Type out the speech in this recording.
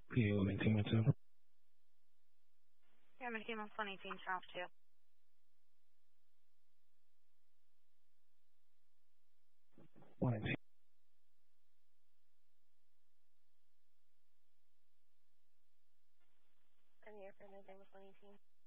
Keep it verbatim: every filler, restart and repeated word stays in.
P A one eighteen with two. Yeah, I'm team on one eighteen, south two. one eighteen. I'm here for anything with one eighteen.